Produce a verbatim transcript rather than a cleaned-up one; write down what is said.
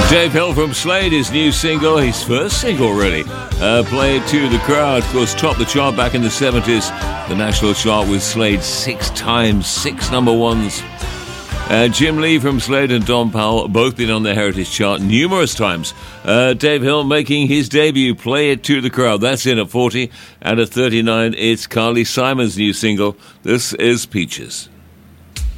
Dave Hill from Slade, his new single, his first single really, uh, Play It To The Crowd. Of course, topped the chart back in the seventies. The national chart with Slade six times, six number ones. Uh, Jim Lee from Slade and Don Powell, both been on the Heritage chart numerous times. Uh, Dave Hill making his debut, Play It To The Crowd. That's in at forty. And at thirty-nine, it's Carly Simon's new single. This is Peaches.